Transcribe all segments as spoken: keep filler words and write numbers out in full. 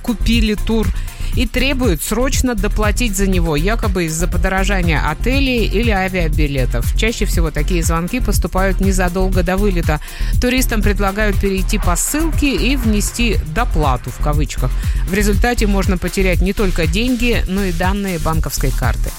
купили тур и требуют срочно доплатить за него, якобы из-за подорожания отелей или авиабилетов. Чаще всего такие звонки поступают незадолго до вылета. Туристам предлагают перейти по ссылке и внести «доплату» в кавычках. В результате можно потерять не только деньги, но и данные банковской карты.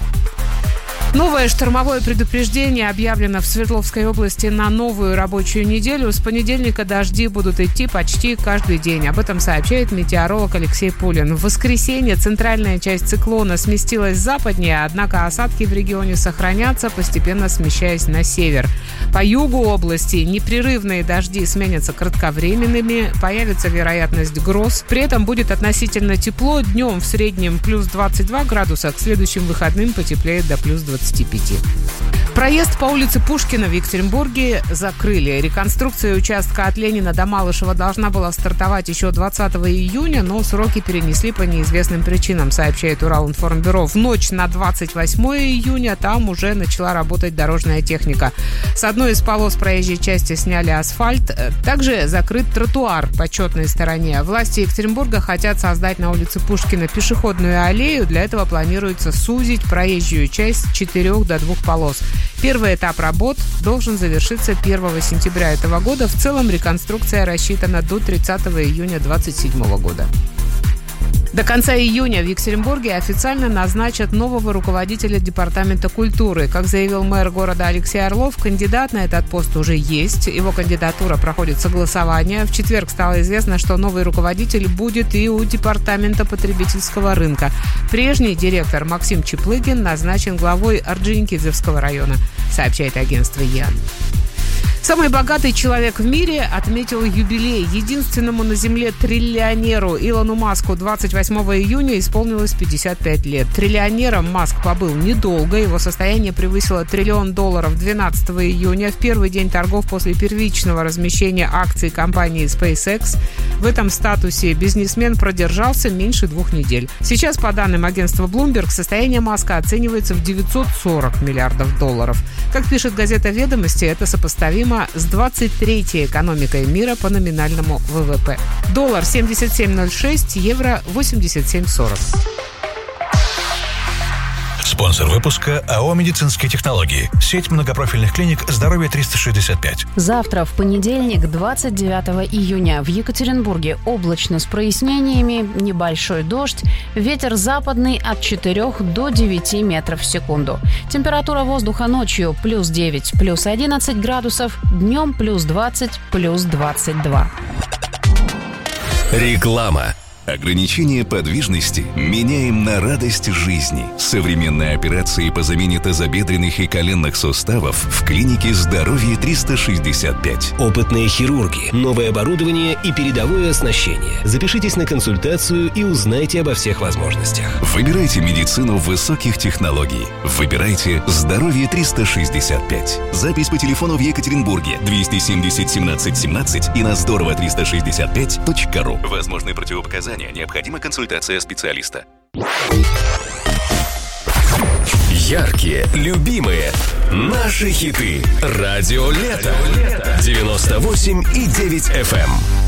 Новое штормовое предупреждение объявлено в Свердловской области на новую рабочую неделю. С понедельника дожди будут идти почти каждый день. Об этом сообщает метеоролог Алексей Пулин. В воскресенье центральная часть циклона сместилась западнее, однако осадки в регионе сохранятся, постепенно смещаясь на север. По югу области непрерывные дожди сменятся кратковременными, появится вероятность гроз. При этом будет относительно тепло. Днем в среднем плюс двадцать два градуса, к следующим выходным потеплеет до плюс двадцать пять. Проезд по улице Пушкина в Екатеринбурге закрыли. Реконструкция участка от Ленина до Малышева должна была стартовать еще двадцатого июня, но сроки перенесли по неизвестным причинам, сообщает Уралинформбюро. В ночь на двадцать восьмое июня там уже начала работать дорожная техника. С одной из полос проезжей части сняли асфальт. Также закрыт тротуар по четной стороне. Власти Екатеринбурга хотят создать на улице Пушкина пешеходную аллею. Для этого планируется сузить проезжую часть с четырех до двух полос. Первый этап работ должен завершиться первого сентября этого года. В целом реконструкция рассчитана до тридцатого июня две тысячи двадцать седьмого года. До конца июня в Екатеринбурге официально назначат нового руководителя Департамента культуры. Как заявил мэр города Алексей Орлов, кандидат на этот пост уже есть. Его кандидатура проходит согласование. В четверг стало известно, что новый руководитель будет и у Департамента потребительского рынка. Прежний директор Максим Чеплыгин назначен главой Орджоникидзевского района, сообщает агентство ЕАН. Самый богатый человек в мире отметил юбилей. Единственному на Земле триллионеру Илону Маску двадцать восьмого июня исполнилось пятьдесят пять лет. Триллионером Маск побыл недолго. Его состояние превысило триллион долларов двенадцатого июня, в первый день торгов после первичного размещения акций компании SpaceX. В этом статусе бизнесмен продержался меньше двух недель. Сейчас, по данным агентства Bloomberg, состояние Маска оценивается в девятьсот сорок миллиардов долларов. Как пишет газета «Ведомости», это сопоставимо с двадцать третьей экономикой мира по номинальному ВВП. Доллар семьдесят семь ноль шесть, евро восемьдесят семь сорок. Спонсор выпуска АО «Медицинские технологии». Сеть многопрофильных клиник «Здоровье триста шестьдесят пять». Завтра, в понедельник, двадцать девятого июня, в Екатеринбурге облачно с прояснениями, небольшой дождь, ветер западный от четырёх до девяти метров в секунду. Температура воздуха ночью плюс девять, плюс одиннадцать градусов, днем плюс двадцать, плюс двадцать два. Реклама. Ограничение подвижности меняем на радость жизни. Современные операции по замене тазобедренных и коленных суставов в клинике «Здоровье триста шестьдесят пять». Опытные хирурги, новое оборудование и передовое оснащение. Запишитесь на консультацию и узнайте обо всех возможностях. Выбирайте медицину высоких технологий. Выбирайте «Здоровье триста шестьдесят пять». Запись по телефону в Екатеринбурге двести семьдесят семнадцать семнадцать и на здорово триста шестьдесят пять точка ру. Возможны противопоказания. Необходима консультация специалиста. Яркие, любимые, наши хиты. Радио Лето. девяносто восемь и девять эф эм.